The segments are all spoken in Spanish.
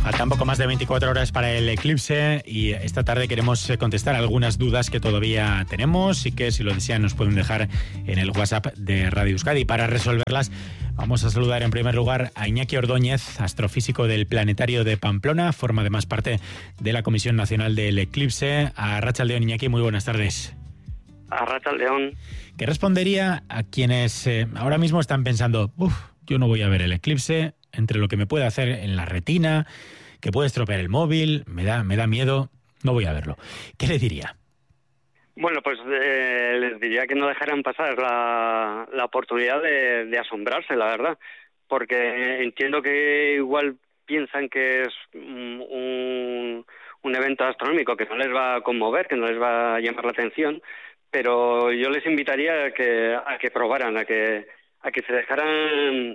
Faltan poco más de 24 horas para el eclipse y esta tarde queremos contestar algunas dudas que todavía tenemos y que, si lo desean, nos pueden dejar en el WhatsApp de Radio Euskadi. Para resolverlas, vamos a saludar en primer lugar a Iñaki Ordóñez, astrofísico del Planetario de Pamplona, forma además parte de la Comisión Nacional del Eclipse. A Arratsaldeon, Iñaki, muy buenas tardes. A Arratsaldeon. ¿Qué respondería a quienes ahora mismo están pensando, yo no voy a ver el eclipse, entre lo que me puede hacer en la retina, que puede estropear el móvil, me da miedo, no voy a verlo? ¿Qué le diría? Bueno, pues les diría que no dejaran pasar la oportunidad de asombrarse, la verdad, porque entiendo que igual piensan que es un evento astronómico que no les va a conmover, que no les va a llamar la atención, pero yo les invitaría a que probaran, a que se dejaran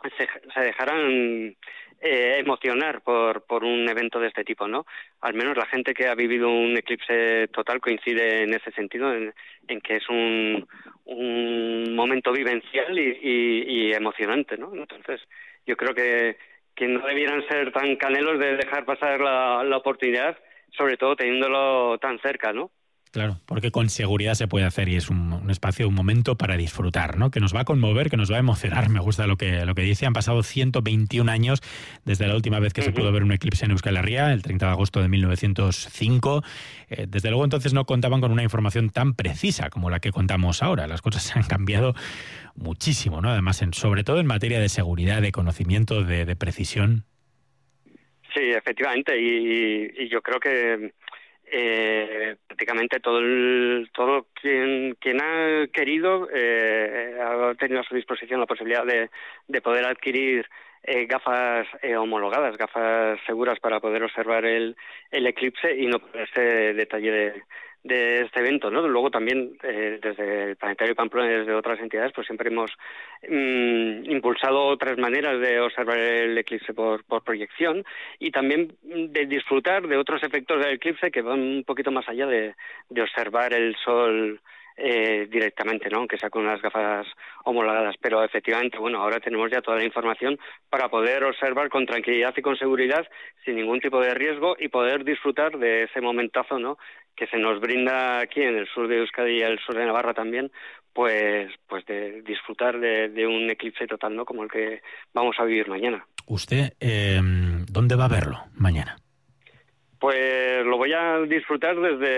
emocionar por un evento de este tipo, ¿no? Al menos la gente que ha vivido un eclipse total coincide en ese sentido, en que es un momento vivencial y emocionante, ¿no? Entonces, yo creo que no debieran ser tan canelos de dejar pasar la oportunidad, sobre todo teniéndolo tan cerca, ¿no? Claro, porque con seguridad se puede hacer y es un espacio, un momento para disfrutar, ¿no? Que nos va a conmover, que nos va a emocionar. Me gusta lo que dice. Han pasado 121 años desde la última vez que se pudo ver un eclipse en Euskal Herria, el 30 de agosto de 1905. Desde luego entonces no contaban con una información tan precisa como la que contamos ahora. Las cosas han cambiado muchísimo, ¿no? Además, sobre todo en materia de seguridad, de conocimiento, de precisión. Sí, efectivamente. Y yo creo que prácticamente todo quien ha querido ha tenido a su disposición la posibilidad de poder adquirir gafas homologadas, gafas seguras para poder observar el eclipse y no perderse detalle de este evento, ¿no? Luego también desde el Planetario de Pamplona y desde otras entidades pues siempre hemos impulsado otras maneras de observar el eclipse por proyección y también de disfrutar de otros efectos del eclipse que van un poquito más allá de observar el sol directamente, ¿no? Aunque sea con unas gafas homologadas, pero efectivamente, bueno, ahora tenemos ya toda la información para poder observar con tranquilidad y con seguridad, sin ningún tipo de riesgo, y poder disfrutar de ese momentazo, ¿no?, que se nos brinda aquí en el sur de Euskadi y el sur de Navarra también, pues de disfrutar de un eclipse total, ¿no?, como el que vamos a vivir mañana. ¿Usted dónde va a verlo mañana? Pues lo voy a disfrutar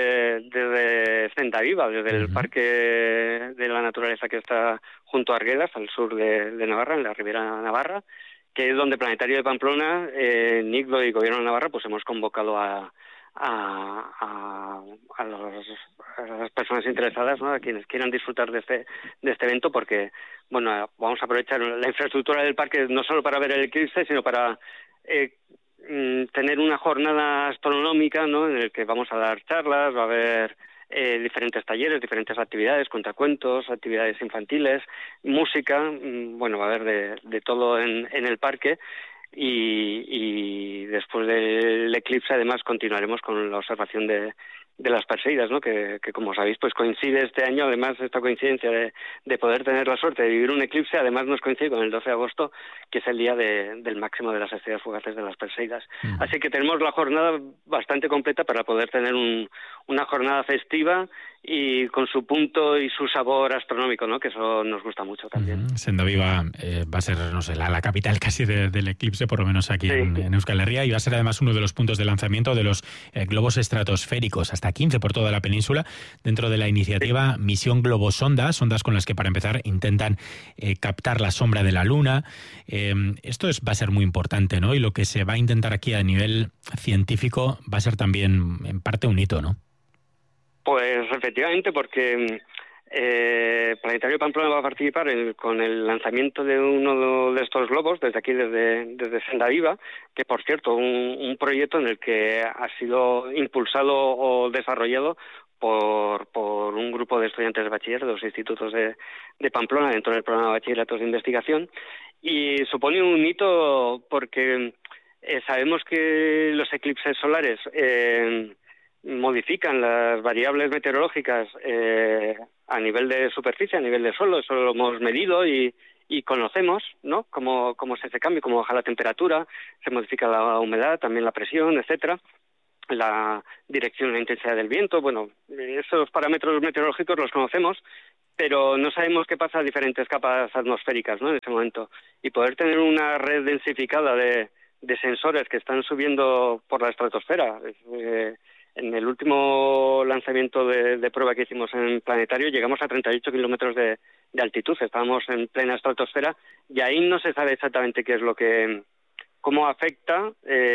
desde Centaviva, desde el Parque de la Naturaleza que está junto a Arguedas, al sur de Navarra, en la Ribera Navarra, que es donde Planetario de Pamplona, NICDO y Gobierno de Navarra, pues hemos convocado a las personas interesadas, ¿no?, a quienes quieran disfrutar de este evento, porque, bueno, vamos a aprovechar la infraestructura del parque no solo para ver el eclipse, sino para tener una jornada astronómica, ¿no?, en el que vamos a dar charlas, va a haber diferentes talleres, diferentes actividades, cuentacuentos, actividades infantiles, música, bueno, va a haber de todo en el parque. Y después del eclipse además continuaremos con la observación de las Perseidas, ¿no?, que como sabéis pues coincide este año, además esta coincidencia de poder tener la suerte de vivir un eclipse, además nos coincide con el 12 de agosto, que es el día del máximo de las estrellas fugaces de las Perseidas. Así que tenemos la jornada bastante completa para poder tener una jornada festiva y con su punto y su sabor astronómico, ¿no?, que eso nos gusta mucho también. Centaviva va a ser, no sé, la capital casi del eclipse, por lo menos aquí en Euskal Herria, y va a ser además uno de los puntos de lanzamiento de los globos estratosféricos, hasta 15 por toda la península, dentro de la iniciativa Misión Globosonda, sondas con las que, para empezar, intentan captar la sombra de la Luna. Esto va a ser muy importante, ¿no? Y lo que se va a intentar aquí a nivel científico va a ser también, en parte, un hito, ¿no? Pues efectivamente, porque Planetario de Pamplona va a participar con el lanzamiento de uno de estos globos desde aquí, desde Centaviva, que por cierto, un proyecto en el que ha sido impulsado o desarrollado por un grupo de estudiantes de bachiller de los institutos de Pamplona dentro del programa de bachilleratos de investigación, y supone un hito porque sabemos que los eclipses solares modifican las variables meteorológicas a nivel de superficie, a nivel de suelo. Eso lo hemos medido y y conocemos, ¿no?, cómo es ese cambio, cómo baja la temperatura, se modifica la humedad, también la presión, etcétera, la dirección y la intensidad del viento. Bueno, esos parámetros meteorológicos los conocemos, pero no sabemos qué pasa a diferentes capas atmosféricas, ¿no?, en ese momento. Y poder tener una red densificada de sensores que están subiendo por la estratosfera. En el último lanzamiento de prueba que hicimos en Planetario llegamos a 38 kilómetros de altitud, estábamos en plena estratosfera y ahí no se sabe exactamente cómo afecta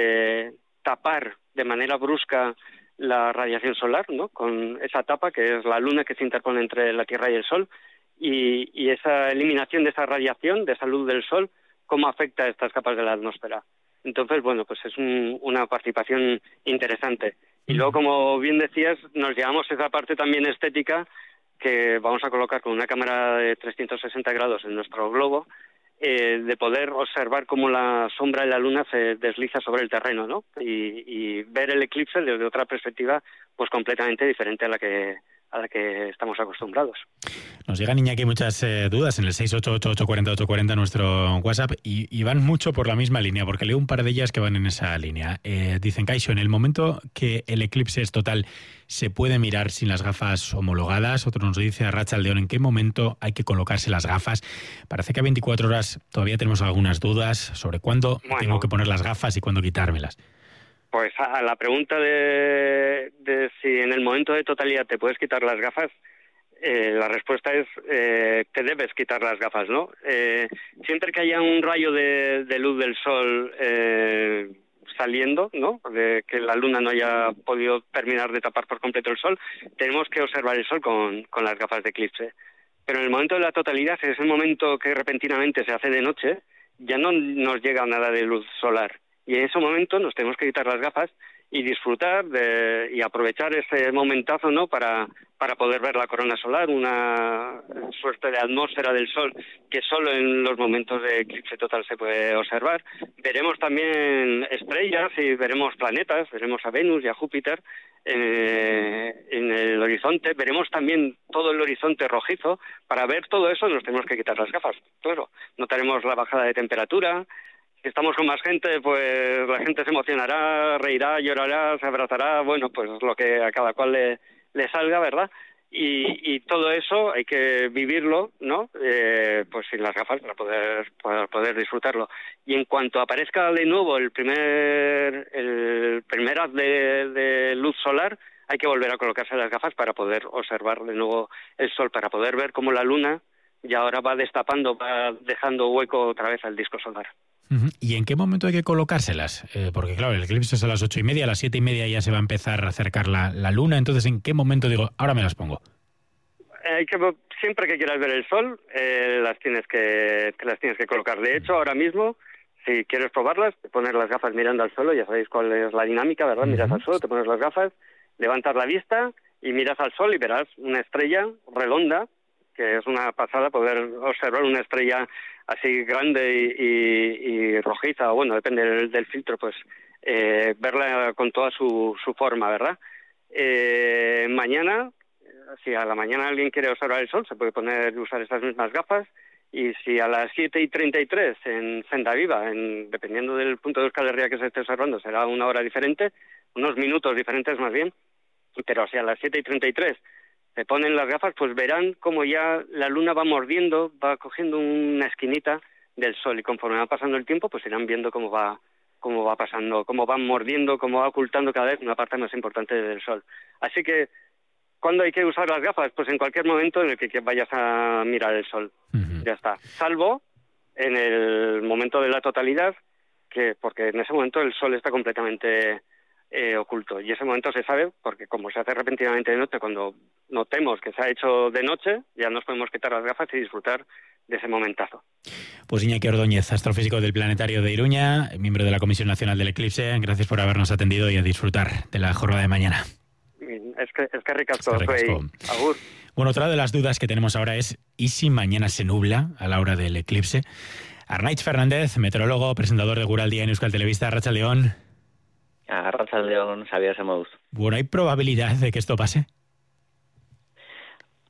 tapar de manera brusca la radiación solar, ¿no?, con esa tapa que es la luna que se interpone entre la Tierra y el Sol, y esa eliminación de esa radiación, de esa luz del Sol, cómo afecta a estas capas de la atmósfera. Entonces, bueno, pues es una participación interesante. Y luego, como bien decías, nos llevamos esa parte también estética que vamos a colocar con una cámara de 360 grados en nuestro globo, de poder observar cómo la sombra de la luna se desliza sobre el terreno, ¿no? Y ver el eclipse desde otra perspectiva pues completamente diferente a la que estamos acostumbrados. Nos llegan, Iñaki, muchas dudas en el 688-840-840, nuestro WhatsApp, y van mucho por la misma línea, porque leo un par de ellas que van en esa línea. Dicen, Kaixo, en el momento que el eclipse es total, ¿se puede mirar sin las gafas homologadas? Otro nos dice, Arratsaldeon, ¿en qué momento hay que colocarse las gafas? Parece que a 24 horas todavía tenemos algunas dudas sobre cuándo tengo que poner las gafas y cuándo quitármelas. Pues a la pregunta de si en el momento de totalidad te puedes quitar las gafas, la respuesta es te debes quitar las gafas, ¿no? Siempre que haya un rayo de luz del sol saliendo, ¿no?, de que la luna no haya podido terminar de tapar por completo el sol, tenemos que observar el sol con las gafas de eclipse. Pero en el momento de la totalidad, en ese momento que repentinamente se hace de noche, ya no nos llega nada de luz solar. Y en ese momento nos tenemos que quitar las gafas y disfrutar y aprovechar ese momentazo, ¿no?, para poder ver la corona solar, una suerte de atmósfera del sol que solo en los momentos de eclipse total se puede observar. Veremos también estrellas y veremos planetas, veremos a Venus y a Júpiter en el horizonte. Veremos también todo el horizonte rojizo. Para ver todo eso nos tenemos que quitar las gafas, claro. Notaremos la bajada de temperatura. Si estamos con más gente, pues la gente se emocionará, reirá, llorará, se abrazará, bueno, pues lo que a cada cual le salga, ¿verdad? Y todo eso hay que vivirlo, ¿no?, pues sin las gafas para poder disfrutarlo. Y en cuanto aparezca de nuevo el primer haz de luz solar, hay que volver a colocarse las gafas para poder observar de nuevo el sol, para poder ver cómo la luna ya ahora va destapando, va dejando hueco otra vez al disco solar. ¿Y en qué momento hay que colocárselas? Porque claro, el eclipse es a las 8:30, a las 7:30 ya se va a empezar a acercar la luna, entonces ¿en qué momento digo, ahora me las pongo? Siempre que quieras ver el sol, te las tienes que colocar. De hecho, ahora mismo, si quieres probarlas, te pones las gafas mirando al suelo, ya sabéis cuál es la dinámica, ¿verdad? Miras al suelo, te pones las gafas, levantas la vista y miras al sol y verás una estrella redonda, que es una pasada poder observar una estrella así grande y rojiza, o bueno, depende del filtro, pues verla con toda su forma, ¿verdad? Mañana, si a la mañana alguien quiere observar el sol, se puede usar estas mismas gafas, y si a las 7:33 en Senda Viva, dependiendo del punto de Euskal Herria que se esté observando, será una hora diferente, unos minutos diferentes más bien, pero si a las 7:33 se ponen las gafas, pues verán como ya la luna va mordiendo, va cogiendo una esquinita del sol, y conforme va pasando el tiempo, pues irán viendo cómo va pasando, cómo va mordiendo, cómo va ocultando cada vez una parte más importante del sol. Así que, ¿cuándo hay que usar las gafas? Pues en cualquier momento en el que vayas a mirar el sol. Ya está. Salvo en el momento de la totalidad, porque en ese momento el sol está completamente oculto, y ese momento se sabe porque como se hace repentinamente de noche, cuando notemos que se ha hecho de noche, ya nos podemos quitar las gafas y disfrutar de ese momentazo. Pues Iñaki Ordóñez, astrofísico del Planetario de Iruña, miembro de la Comisión Nacional del Eclipse, gracias por habernos atendido y a disfrutar de la jornada de mañana. Es que ricasco. Agur. Bueno, otra de las dudas que tenemos ahora es ¿y si mañana se nubla a la hora del eclipse? Arnaitz Fernández, meteorólogo, presentador de Guraldia en Euskal Telebista. Arratsaldeon. Arratsaldeon, Xabier Semous. Bueno, ¿hay probabilidad de que esto pase?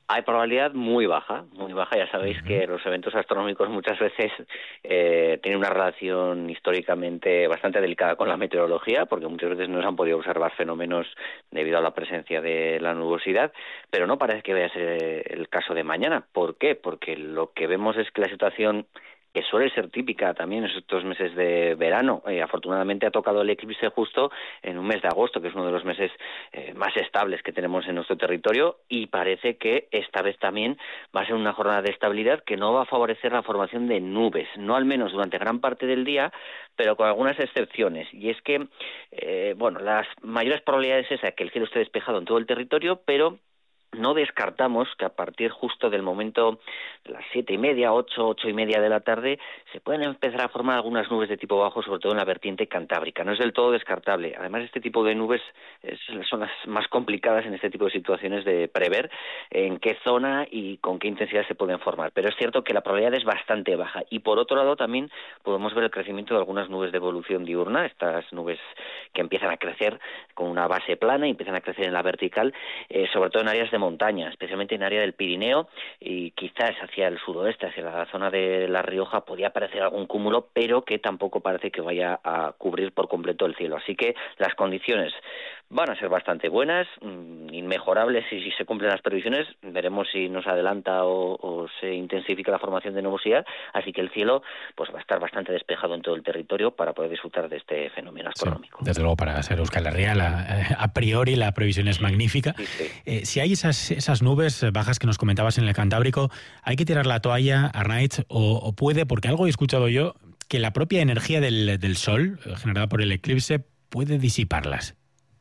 Hay probabilidad muy baja, ya sabéis que los eventos astronómicos muchas veces tienen una relación históricamente bastante delicada con la meteorología, porque muchas veces no se han podido observar fenómenos debido a la presencia de la nubosidad, pero no parece que vaya a ser el caso de mañana. ¿Por qué? Porque lo que vemos es que la situación, que suele ser típica también en estos meses de verano, afortunadamente ha tocado el eclipse justo en un mes de agosto, que es uno de los meses más estables que tenemos en nuestro territorio, y parece que esta vez también va a ser una jornada de estabilidad que no va a favorecer la formación de nubes, no al menos durante gran parte del día, pero con algunas excepciones. Y es que, las mayores probabilidades es que el cielo esté despejado en todo el territorio, pero no descartamos que a partir justo del momento de las 7:30, 8:30 de la tarde, se pueden empezar a formar algunas nubes de tipo bajo, sobre todo en la vertiente cantábrica. No es del todo descartable. Además, este tipo de nubes son las más complicadas en este tipo de situaciones de prever en qué zona y con qué intensidad se pueden formar. Pero es cierto que la probabilidad es bastante baja. Y por otro lado, también podemos ver el crecimiento de algunas nubes de evolución diurna, estas nubes que empiezan a crecer con una base plana y empiezan a crecer en la vertical, sobre todo en áreas de montaña, especialmente en área del Pirineo, y quizás hacia el sudoeste, hacia la zona de La Rioja, podría aparecer algún cúmulo, pero que tampoco parece que vaya a cubrir por completo el cielo. Así que las condiciones van a ser bastante buenas, inmejorables, y si se cumplen las previsiones, veremos si nos adelanta o se intensifica la formación de nubosidad, así que el cielo pues va a estar bastante despejado en todo el territorio para poder disfrutar de este fenómeno astronómico. Sí, desde luego, para ser Euskal Herria, a priori la previsión es magnífica. Sí. Si hay esas nubes bajas que nos comentabas en el Cantábrico, ¿hay que tirar la toalla, Arnaiz, o puede, porque algo he escuchado yo, que la propia energía del Sol, generada por el eclipse, puede disiparlas?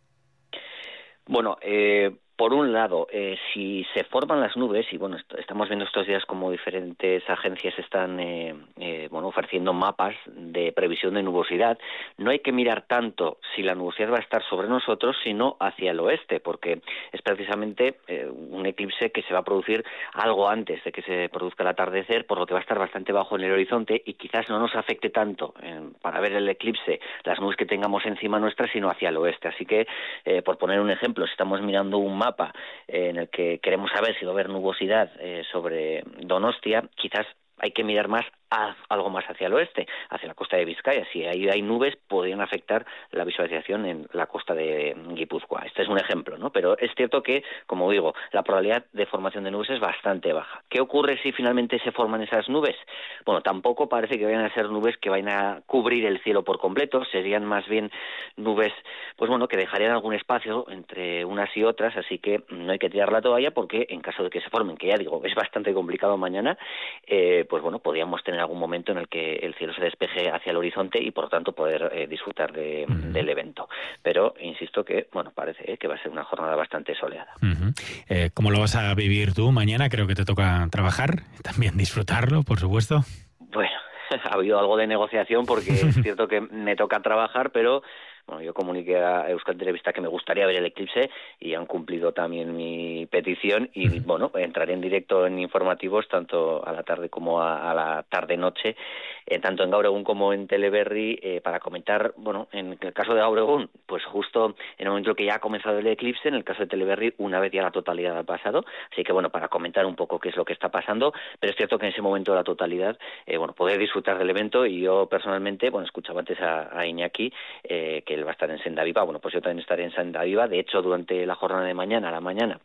Bueno, por un lado, si se forman las nubes, y estamos viendo estos días como diferentes agencias están ofreciendo mapas de previsión de nubosidad, no hay que mirar tanto si la nubosidad va a estar sobre nosotros, sino hacia el oeste, porque es precisamente un eclipse que se va a producir algo antes de que se produzca el atardecer, por lo que va a estar bastante bajo en el horizonte y quizás no nos afecte tanto para ver el eclipse las nubes que tengamos encima nuestra, sino hacia el oeste. Así que, por poner un ejemplo, si estamos mirando un mapa en el que queremos saber si va a haber nubosidad sobre Donostia, quizás hay que mirar más algo más hacia el oeste, hacia la costa de Vizcaya. Si ahí hay nubes, podrían afectar la visualización en la costa de Guipúzcoa. Este es un ejemplo, ¿no? Pero es cierto que, como digo, la probabilidad de formación de nubes es bastante baja. ¿Qué ocurre si finalmente se forman esas nubes? Bueno, tampoco parece que vayan a ser nubes que vayan a cubrir el cielo por completo, serían más bien nubes, que dejarían algún espacio entre unas y otras, así que no hay que tirar la toalla, porque en caso de que se formen, que ya digo, es bastante complicado mañana, podríamos tener algún momento en el que el cielo se despeje hacia el horizonte y por lo tanto poder disfrutar del evento. Pero insisto que parece que va a ser una jornada bastante soleada. ¿Cómo lo vas a vivir tú mañana? Creo que te toca trabajar, también disfrutarlo, por supuesto. Bueno, ha habido algo de negociación porque es cierto que me toca trabajar, pero yo comuniqué a Euskal Telebista que me gustaría ver el eclipse y han cumplido también mi petición y entraré en directo en informativos tanto a la tarde como a la tarde-noche, tanto en Gaur Egun como en Teleberri, para comentar, en el caso de Gaur Egun, pues justo en el momento que ya ha comenzado el eclipse, en el caso de Teleberri, una vez ya la totalidad ha pasado, así que para comentar un poco qué es lo que está pasando, pero es cierto que en ese momento de la totalidad, poder disfrutar del evento, y yo personalmente, escuchaba antes a Iñaki, que él va a estar en Senda Viva, pues yo también estaré en Senda Viva. De hecho, durante la jornada de mañana, a la mañana,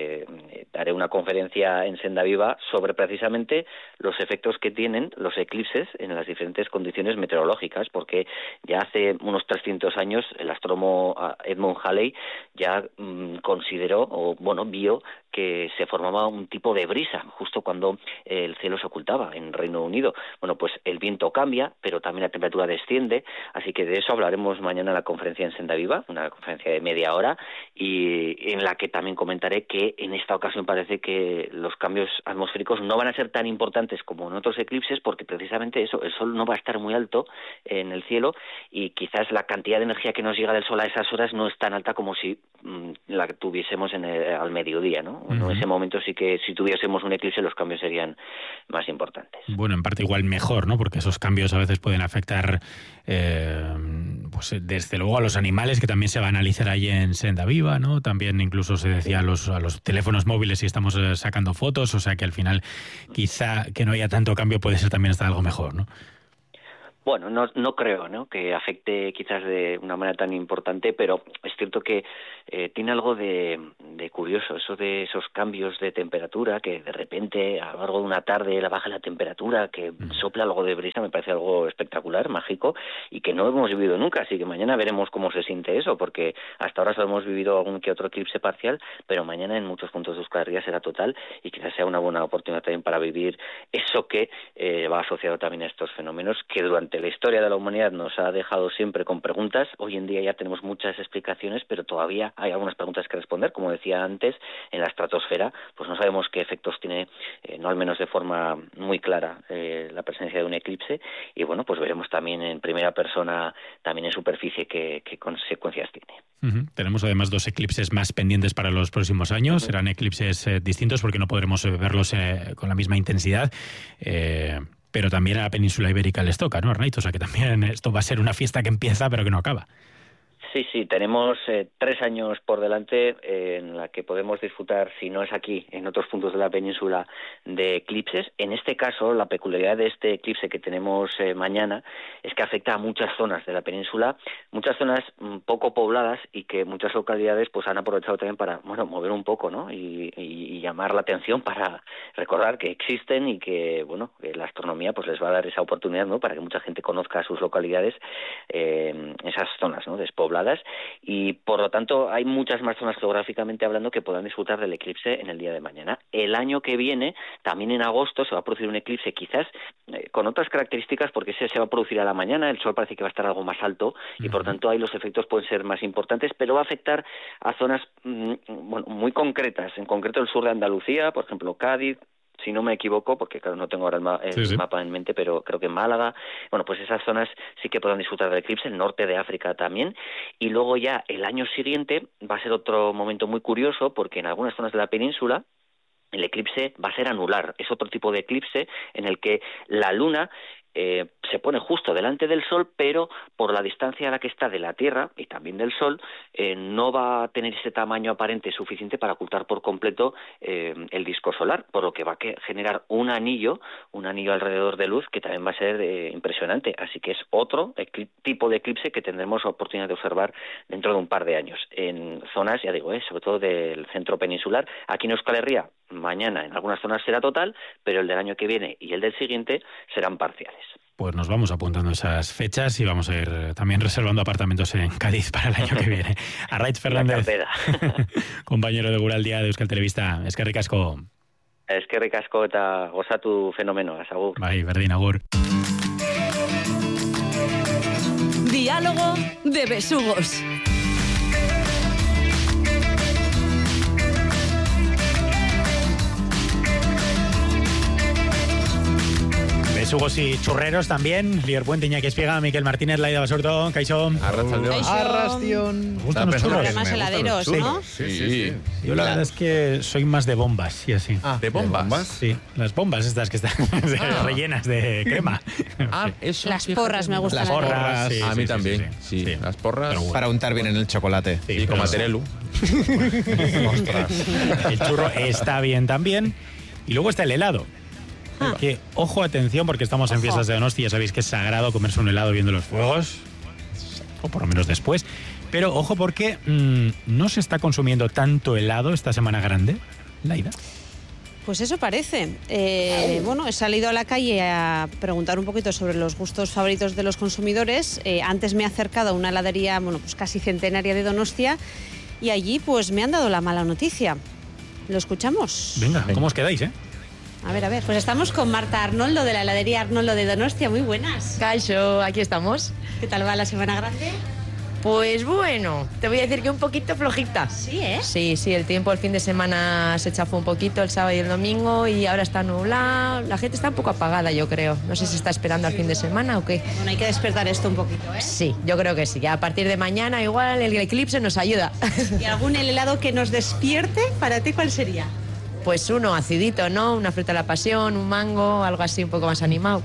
daré una conferencia en Senda Viva sobre precisamente los efectos que tienen los eclipses en las diferentes condiciones meteorológicas, porque ya hace unos 300 años el astrónomo Edmund Halley ya consideró, vio que se formaba un tipo de brisa justo cuando el cielo se ocultaba en Reino Unido. Pues el viento cambia, pero también la temperatura desciende, así que de eso hablaremos mañana en la conferencia en Senda Viva, una conferencia de media hora, y en la que también comentaré que en esta ocasión parece que los cambios atmosféricos no van a ser tan importantes como en otros eclipses, porque precisamente eso, el Sol no va a estar muy alto en el cielo y quizás la cantidad de energía que nos llega del Sol a esas horas no es tan alta como si la tuviésemos al mediodía, ¿no? En ese momento sí que si tuviésemos un eclipse los cambios serían más importantes. En parte igual mejor, ¿no? Porque esos cambios a veces pueden afectar pues desde luego a los animales que también se va a analizar ahí en Senda Viva, ¿no? También incluso se decía a los teléfonos móviles si estamos sacando fotos, o sea que al final quizá que no haya tanto cambio puede ser también hasta algo mejor, ¿no? Bueno, no creo, ¿no?, que afecte quizás de una manera tan importante, pero es cierto que tiene algo de curioso, eso de esos cambios de temperatura, que de repente a lo largo de una tarde la baja la temperatura, que sopla algo de brisa, me parece algo espectacular, mágico, y que no hemos vivido nunca, así que mañana veremos cómo se siente eso, porque hasta ahora solo hemos vivido algún que otro eclipse parcial, pero mañana en muchos puntos de Euskal Herria será total, y quizás sea una buena oportunidad también para vivir eso que va asociado también a estos fenómenos que durante la historia de la humanidad nos ha dejado siempre con preguntas. Hoy en día ya tenemos muchas explicaciones, pero todavía hay algunas preguntas que responder. Como decía antes, en la estratosfera pues no sabemos qué efectos tiene, no al menos de forma muy clara, la presencia de un eclipse, y bueno, pues veremos también en primera persona, también en superficie, qué consecuencias tiene. Tenemos además 2 eclipses más pendientes para los próximos años. Serán eclipses distintos porque no podremos verlos con la misma intensidad. Pero también a la península ibérica les toca, ¿no, Arnaiz? O sea que también esto va a ser una fiesta que empieza pero que no acaba. Sí, tenemos 3 años por delante en la que podemos disfrutar, si no es aquí, en otros puntos de la península, de eclipses. En este caso, la peculiaridad de este eclipse que tenemos mañana es que afecta a muchas zonas de la península, muchas zonas poco pobladas, y que muchas localidades pues han aprovechado también para, bueno, mover un poco, ¿no? Y llamar la atención para recordar que existen y que, bueno, que la astronomía pues les va a dar esa oportunidad, ¿no?, para que mucha gente conozca sus localidades, esas zonas, ¿no?, despobladas. Y por lo tanto hay muchas más zonas geográficamente hablando que podrán disfrutar del eclipse en el día de mañana. El año que viene, también en agosto, se va a producir un eclipse quizás con otras características, porque ese se va a producir a la mañana, el sol parece que va a estar algo más alto y por tanto ahí los efectos pueden ser más importantes, pero va a afectar a zonas bueno, muy concretas, en concreto el sur de Andalucía, por ejemplo Cádiz, si no me equivoco, porque claro, no tengo ahora el mapa en mente, pero creo que Málaga, bueno, pues esas zonas sí que podrán disfrutar del eclipse, el norte de África también, y luego ya el año siguiente va a ser otro momento muy curioso, porque en algunas zonas de la península el eclipse va a ser anular, es otro tipo de eclipse en el que la luna se pone justo delante del Sol, pero por la distancia a la que está de la Tierra y también del Sol, no va a tener ese tamaño aparente suficiente para ocultar por completo el disco solar, por lo que va a generar un anillo alrededor de luz que también va a ser impresionante. Así que es otro tipo de eclipse que tendremos oportunidad de observar dentro de un par de años en zonas, ya digo, sobre todo del centro peninsular. Aquí en Euskal Herria, mañana en algunas zonas será total, pero el del año que viene y el del siguiente serán parciales. Pues nos vamos apuntando esas fechas y vamos a ir también reservando apartamentos en Cádiz para el año que viene. Arnaiz Fernández, compañero de Guraldia de Euskal Telebista. Eskerrik asko. Eskerrik asko eta gozatu fenomenoaz, agur. Bai, berdin, agur. Diálogo de besugos. Besugos y churreros también. Lier Puente, Iñaki Espiga, Miquel Martínez, Laida Basurto, Kaixo. Arrastión. ¿Me gustan los churros? Además heladeros, ¿no? Sí. Yo la verdad es que soy más de bombas y así. ¿De bombas? Sí, las bombas estas que están rellenas de crema. Eso. Las porras me gustan. Las porras, sí, a mí sí, también. sí. Sí, las porras. Para untar bien en el chocolate. Y como a Terelu. Ostras. El churro está bien también. Y luego está el helado. Que, ojo, atención, porque estamos en fiestas de Donosti, ya sabéis que es sagrado comerse un helado viendo los fuegos, o por lo menos después. Pero ojo, porque no se está consumiendo tanto helado esta Semana Grande, Laida. Pues eso parece. Bueno, he salido a la calle a preguntar un poquito sobre los gustos favoritos de los consumidores. Antes me he acercado a una heladería, bueno, pues casi centenaria de Donostia, y allí pues me han dado la mala noticia. ¿Lo escuchamos? Venga, ¿cómo os quedáis, A ver. Pues estamos con Marta Arnoldo, de la heladería Arnoldo de Donostia. Muy buenas. Kaixo, aquí estamos. ¿Qué tal va la Semana Grande? Pues bueno, te voy a decir que un poquito flojita. Sí, ¿eh? Sí, el tiempo el fin de semana se chafó un poquito, el sábado y el domingo, y ahora está nublado. La gente está un poco apagada, yo creo. No sé si está esperando al fin de semana o qué. Bueno, hay que despertar esto un poquito, ¿eh? Sí, yo creo que sí. A partir de mañana igual el eclipse nos ayuda. ¿Y algún helado que nos despierte? ¿Para ti cuál sería? Pues uno acidito, ¿no? Una fruta de la pasión, un mango, algo así un poco más animado.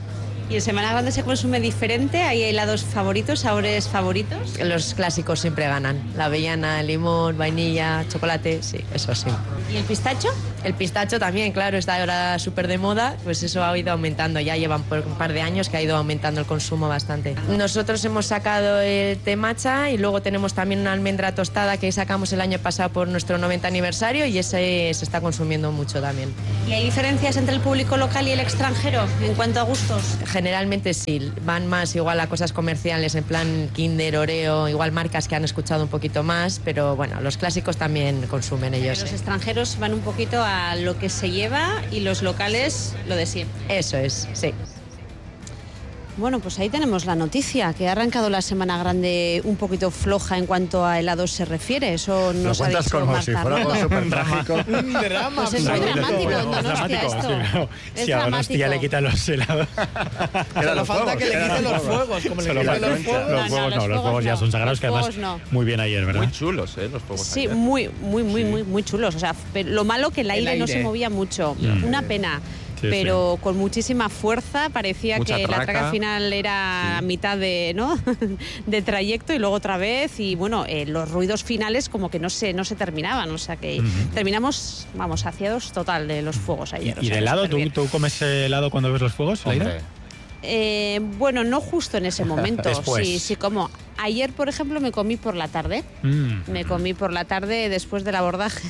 ¿Y en Semana Grande se consume diferente? ¿Hay helados favoritos, sabores favoritos? Los clásicos siempre ganan. La avellana, el limón, vainilla, chocolate, sí, eso sí. ¿Y el pistacho? El pistacho también, claro, está ahora súper de moda, pues eso ha ido aumentando. Ya llevan por un par de años que ha ido aumentando el consumo bastante. Nosotros hemos sacado el té matcha y luego tenemos también una almendra tostada que sacamos el año pasado por nuestro 90 aniversario y ese se está consumiendo mucho también. ¿Y hay diferencias entre el público local y el extranjero en cuanto a gustos? Generalmente sí, van más igual a cosas comerciales, en plan Kinder, Oreo, igual marcas que han escuchado un poquito más, pero bueno, los clásicos también consumen ellos. Los extranjeros van un poquito a lo que se lleva y los locales lo de siempre. Eso es, sí. Bueno, pues ahí tenemos la noticia, que ha arrancado la Semana Grande un poquito floja en cuanto a helados se refiere. Eso Lo nos ha cuentas dicho como Marta si fuera algo Arroyo. súper trágico. Un drama. Pues es muy dramático en Donostia esto. Sí, claro. Es Si a Donostia dramático. le quitan los helados. Solo falta que le quiten los fuegos, como le Solo quiten falta- los fuegos. Los fuegos no, los fuegos ya son sagrados, que Los además fuegos no. muy bien ayer, ¿verdad? Muy chulos, los fuegos. Sí, ayer. muy chulos. O sea, pero lo malo que el aire no se movía mucho. Una pena. Sí, pero con muchísima fuerza, parecía Mucha que la traca. traca final era a mitad de, ¿no? de trayecto y luego otra vez, y bueno, los ruidos finales como que no se terminaban, o sea que terminamos, vamos, saciados total de los fuegos ayer. o ¿Y sea, de helado? superbién. ¿Tú comes helado cuando ves los fuegos, Laira? Hombre, Bueno, no justo en ese momento. Después. Sí, como ayer, por ejemplo, me comí por la tarde. Me comí por la tarde después del abordaje.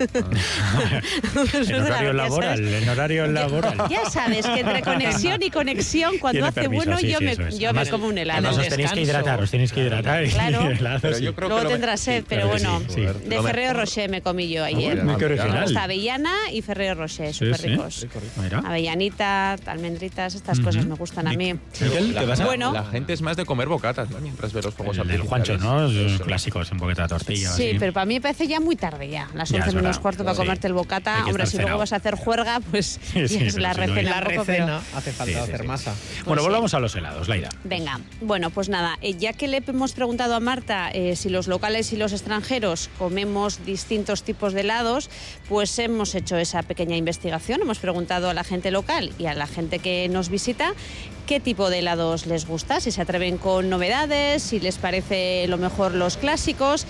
En horario laboral, en horario laboral. Ya sabes que entre conexión y conexión, cuando Tiene hace permiso, bueno, sí, yo sí, me eso es. yo Además- me como un helado. Además os descanso. tenéis que hidratar. y Claro. helado, Pero sí. yo creo Luego que lo tendrás sed, pero claro que bueno, sí, joder, de lo Ferrero mejor. Rocher me comí yo ayer. Muy bien, Qué original. Hasta avellana y Ferrero Rocher, Sí, súper sí. ricos. Mira. Avellanita, almendritas, estas cosas me gustan a mí. Miquel, ¿qué pasa? Bueno. La gente es más de comer bocatas, ¿no? Mientras ve los fuegos El del artificiales. Juancho, ¿no? Eso. Clásicos, un poquito de tortilla. Sí, así. pero para mí me parece ya muy tarde ya. Las Ya, 11 es menos verdad. cuarto para Sí. comerte el Hay bocata. que Hombre, estar si luego cenado. vas a hacer juerga, pues Sí, es pero la si no, recena La un poco, pero- recena hace falta hacer masa. Bueno, sí. volvamos a los helados, Laira. Venga, bueno, pues nada, ya que le hemos preguntado a Marta si los locales y los extranjeros comemos distintos tipos de helados, pues hemos hecho esa pequeña investigación, hemos preguntado a la gente local y a la gente que nos visita qué tipo de helados les gusta, si se atreven con novedades, si les parece lo mejor los clásicos.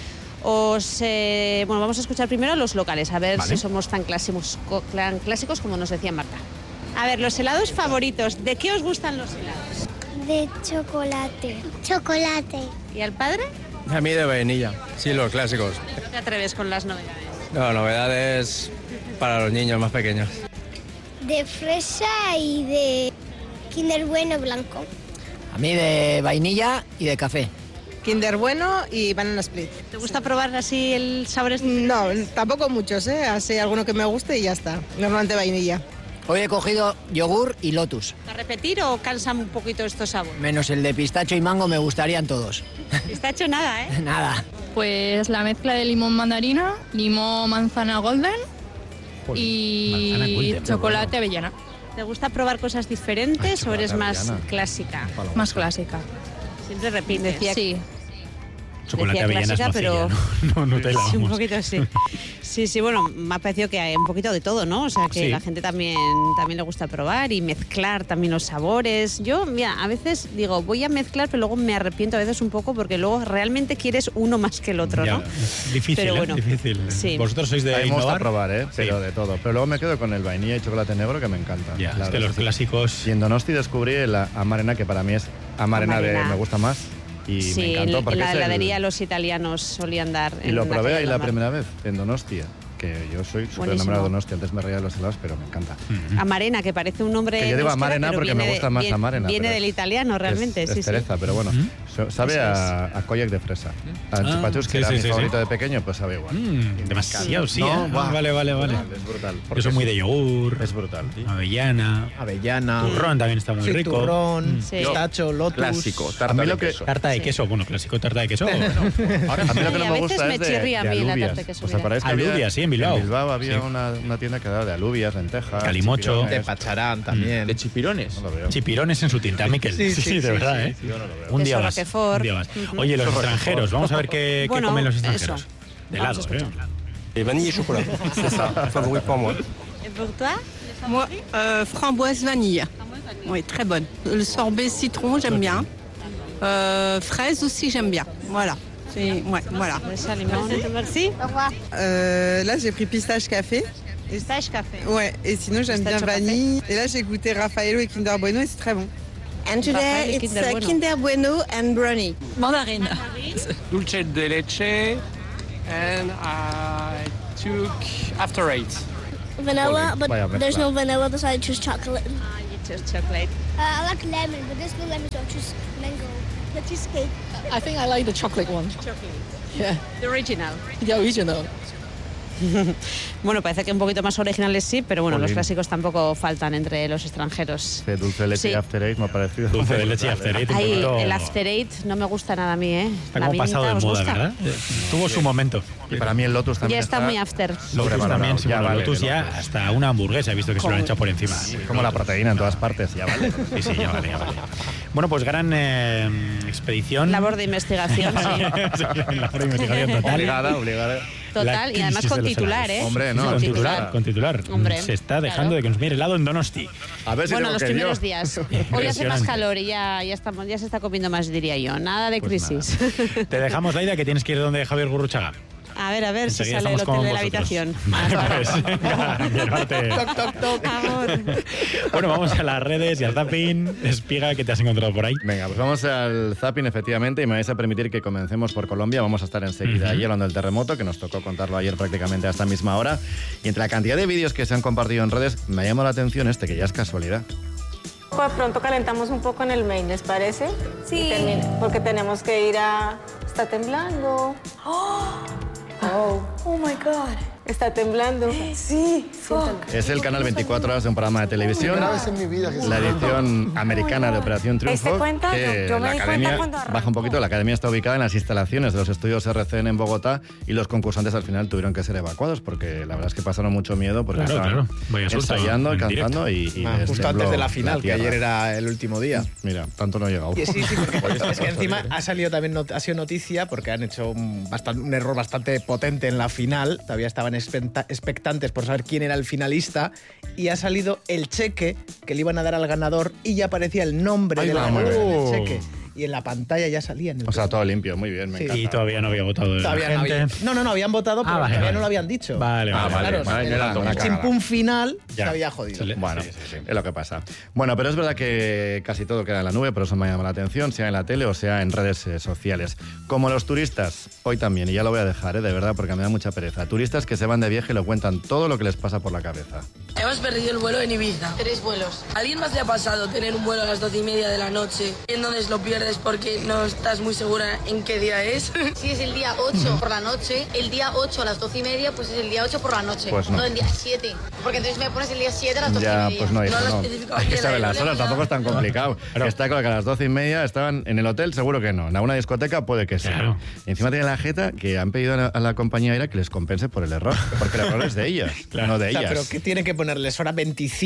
Bueno, vamos a escuchar primero a los locales, a ver Vale. si somos tan clásicos como nos decía Marta. A ver, los helados favoritos, ¿de qué os gustan los helados? De chocolate. Chocolate. ¿Y al padre? A mí de vainilla, sí, los clásicos. No te atreves con las novedades. No, novedades para los niños más pequeños. De fresa y de Kinder Bueno blanco. A mí de vainilla y de café. Kinder Bueno y Banana Split. ¿Te gusta probar así el sabor? No, tampoco muchos, ¿eh? Así alguno que me guste y ya está. Normalmente vainilla. Hoy he cogido yogur y lotus. ¿A repetir o cansan un poquito estos sabores? Menos el de pistacho y mango me gustarían todos. Pistacho nada, ¿eh? Nada. Pues la mezcla de limón mandarina, limón manzana golden Manzana y golden, chocolate avellana. ¿Te gusta probar cosas diferentes o eres más avellana. clásica? Más clásica. Siempre repites. Sí. Chocolate Decía avellanas clásica, nocilla, pero- no Nutella, Sí, un vamos. poquito sí. Sí, bueno, me ha parecido que hay un poquito de todo, ¿no? O sea, que Sí. la gente también le gusta probar y mezclar también los sabores. Yo, mira, a veces digo, voy a mezclar, pero luego me arrepiento a veces un poco porque luego realmente quieres uno más que el otro, Ya, ¿no? es difícil, Pero bueno, difícil. sí. Vosotros sois de A mí me gusta innovar. probar, pero Sí. de todo. Pero luego me quedo con el vainilla y chocolate negro que me encanta. Ya, La es que verdad los sí. clásicos. Y en Donosti descubrí la amarena, que para mí es amarena de Amarena. me gusta más. Y Sí, me en, encantó porque la es el- heladería los italianos solían dar. Y en lo la probé calle ahí la normal. primera vez, en Donostia. Que yo soy súper Buenísimo. enamorado de Donosti. Antes me reía de los helados, pero me encanta. Amarena, que parece un nombre. Que yo digo en euskera, amarena pero porque viene me gusta más viene- amarena, Viene pero del es- italiano, realmente, es sí, cereza, pero bueno. Sabe Eso a cognac de fresa. Al Ah, chupachus, que sí, era sí, mi sí, favorito sí. de pequeño, pues sabe igual. Y me Demasiado, encanta. sí. No, ¿eh? buah, Vale. Es brutal. Yo soy muy de yogur, Es brutal. avellana, Avellana. turrón también está muy Sí, rico. turrón, Sí. pistacho, lotus. Clásico, tarta a mí de lo que- queso. Tarta de queso, bueno, clásico tarta de queso. bueno. A mí lo que no Sí, a me veces gusta me es de chirría a mí la alubias. tarta de queso, ¿Os acordáis que Alubias, había- sí, en Bilbao. había Sí. una tienda que daba de alubias, lentejas, Calimocho. chipirones. De pacharán también. De chipirones. No lo veo. Chipirones en su tinta, Miquel. Sí, de verdad, ¿eh? Yo no lo veo. Un día Queso más. Roquefort. Un día más. Ujú. Oye, los Queso extranjeros, vamos a ver qué Bueno, comen los eso. extranjeros. De Vamos a helados, ¿eh? escuchar. Vanille et chocolat, c'est ça, favori pour moi. ¿Y por toi? Moi, framboise vanille. Oui, très bonne. Le sorbet citron, j'aime bien. Fraise aussi, j'aime bien. Voilà. Ouais, voilà. Merci. Au revoir. Là, j'ai pris pistache café. Pistache café. Ouais, et sinon, j'aime bien vanille. Et là, j'ai goûté Raffaello et Kinder Bueno et c'est très bon. And today it's Kinder Bueno and brownie. Mandarine. Dulce de leche and I took after 8. Vanilla, but there's no vanilla, so I choose chocolate. You choose chocolate. I like lemon, but there's no lemon, so I choose mango. The cheesecake. I think I like the chocolate one. Chocolate. Yeah. The original. The original. Bueno, parece que un poquito más originales sí, pero bueno, los clásicos tampoco faltan entre los extranjeros. Dulce de leche y After Eight me ha parecido. Dulce de leche y After Eight. Ay, el After Eight no me gusta nada a mí, ¿eh? Está como pasado de moda, ¿verdad? Tuvo su momento. Y para mí el Lotus también ya está muy after. Lotus también, sí, ya bueno, vale, Lotus ya hasta una hamburguesa he visto que se lo han echado por encima. Sí, como la proteína en todas partes, ya vale. Sí, ya vale. Bueno, pues gran expedición. Labor de investigación, sí. Labor de investigación total. Obligada. Total, y además con titular, ¿eh? Hombre, no. Con titular. Hombre, se está dejando de consumir helado en Donosti. A ver si bueno, los primeros días. Hoy hace más Impresionante. calor y ya se está comiendo más, diría yo. Nada de Pues crisis. Te dejamos la idea que tienes que ir donde Javier Gurruchaga. A ver si Enseguida sale el estamos hotel de con la vosotros. habitación. Pues, venga, llevarte. Toc, toc, toc. Bueno, vamos a las redes y al zapping. Espiga, ¿qué te has encontrado por ahí? Venga, pues vamos al zapping, efectivamente, y me vais a permitir que comencemos por Colombia. Vamos a estar enseguida allí hablando del terremoto, que nos tocó contarlo ayer prácticamente a esta misma hora. Y entre la cantidad de vídeos que se han compartido en redes, me ha llamado la atención que ya es casualidad. Pues pronto calentamos un poco en el main, ¿les parece? Sí. Porque tenemos que ir a... Está temblando. Oh my God. Está temblando. Sí. Es el canal 24 horas de un programa de televisión. Primera vez en mi vida que la edición americana de Operación Triunfo. cuenta? Que Yo me la di academia cuenta cuando arrancó. baja un poquito. La academia está ubicada en las instalaciones de los estudios RCN en Bogotá y los concursantes al final tuvieron que ser evacuados porque la verdad es que pasaron mucho miedo porque estaban ensayando, cantando y les justo tembló antes de la final, que tierra. ayer era el último día. Mira, tanto no he llegado. Sí, porque es que encima ha salido también, ha sido noticia porque han hecho un error bastante potente en la final. Todavía estaban expectantes por saber quién era el finalista y ha salido el cheque que le iban a dar al ganador y ya aparecía el nombre del ganador en el cheque. Y en la pantalla ya salía en el... O sea, todo limpio, muy bien, me encanta. Y todavía no había votado Todavía la gente. no habían votado, pero todavía no lo habían dicho. Vale. El chimpún final se había jodido. Bueno, es lo que pasa. Bueno, pero es verdad que casi todo queda en la nube, por eso me llama la atención, sea en la tele o sea en redes sociales. Como los turistas, hoy también, y ya lo voy a dejar, de verdad, porque me da mucha pereza. Turistas que se van de viaje y lo cuentan todo lo que les pasa por la cabeza. Hemos perdido el vuelo en Ibiza. 3 vuelos. ¿A alguien más le ha pasado tener un vuelo a las 12:30 de la noche y entonces lo pierdes porque no estás muy segura en qué día es? Si es el día 8 por la noche, el día 8 a las 12:30, pues es el día 8 por la noche. Pues no. No el día 7. Porque entonces me pones el día 7 a las 12:30. Ya, pues no, hija, no. Hay que saber las horas, ¿no? tampoco es tan complicado. Está claro que a las 12:30 estaban en el hotel, seguro que no. En alguna discoteca puede que sí. Claro. Y encima tiene la jeta que han pedido a la compañía aérea que les compense por el error. Porque el error es de ellas, no de ellas. Pero ¿qué tiene que ponerles? ¿Hora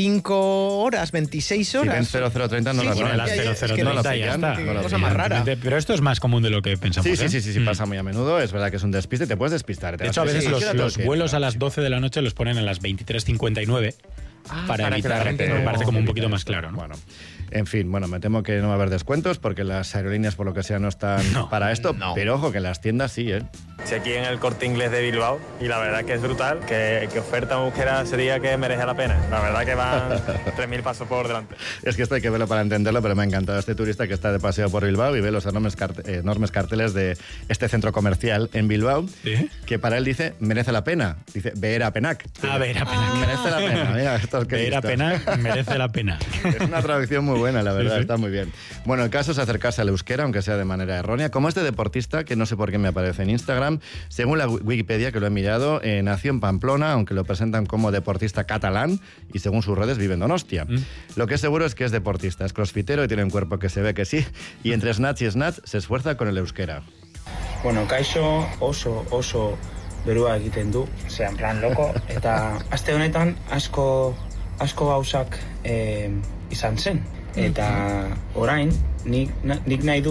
25 horas, 26 horas? Si ven 0030 no las ponen. Las 0030 ya está. Cosa más rara. Pero esto es más común de lo que pensamos. Sí, pasa muy a menudo. Es verdad que es un despiste, te puedes despistar. De hecho, a veces los vuelos a las 12 de la noche los ponen a las 23:59 para evitar que me parece como un poquito más claro, ¿no? Bueno, en fin, me temo que no va a haber descuentos porque las aerolíneas, por lo que sea, no están para esto. Pero ojo, que en las tiendas sí, ¿eh? Estoy aquí en el Corte Inglés de Bilbao y la verdad que es brutal, que oferta búsqueda sería que merece la pena. La verdad que van 3.000 pasos por delante. Es que esto hay que verlo para entenderlo, pero me ha encantado este turista que está de paseo por Bilbao y ve los enormes carteles de este centro comercial en Bilbao, que para él dice, merece la pena. Dice, ver a Penac. Ver a Penac. Merece la pena. Mira, esto es que ver a Penac, merece la pena. Es una traducción muy buena, la verdad, está muy bien. Bueno, el caso es acercarse al euskera, aunque sea de manera errónea, como este deportista, que no sé por qué me aparece en Instagram. Según la Wikipedia, que lo he mirado, nació en Pamplona, aunque lo presentan como deportista catalán, y según sus redes vive en Donostia. Lo que es seguro es que es deportista, es crossfitero y tiene un cuerpo que se ve que sí, y entre snatch y snatch se esfuerza con el euskera. Bueno, kaixo oso berua egiten du, en plan loko, eta aste honetan asko gauzak izan zen. Eta orain, nik nahi dut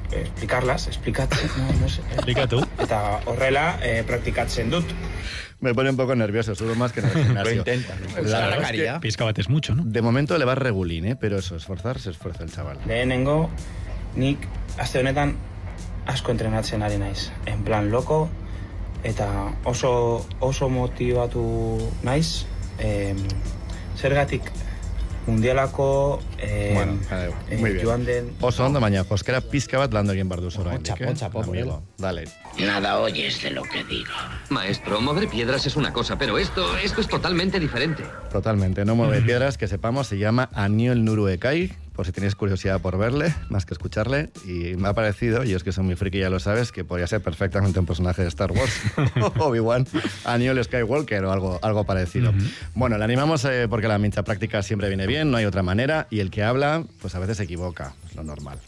Explica tú. Eta horrela praktikatzen dut. Me pone un poco nervioso, sudo más que en el gimnasio. Lo intenta, ¿no? La verdad es que Pizkabat mucho, ¿no? De momento le va regulín, pero eso, esforzar, se esfuerza el chaval. Lehenengo, nik aste honetan asko entrenatzen ari naiz. En plan loko, eta oso motibatu naiz. Zergatik mundialako muy bien. joan den... Oso ondo, baina joskera pizka bat landu egin bardu zora. Chapo, amigo. Dale. Nada oyes de lo que digo. Maestro, mover piedras es una cosa, pero esto es totalmente diferente. Totalmente, no mueve piedras, que sepamos, se llama Aniol Nuruekai, por si tenéis curiosidad por verle, más que escucharle, y me ha parecido, y es que soy muy friki, ya lo sabes, que podría ser perfectamente un personaje de Star Wars, Obi-Wan, Aniol Skywalker o algo parecido. Bueno, le animamos porque la mincha práctica siempre viene bien, no hay otra manera, y el que habla, pues a veces se equivoca, es lo normal.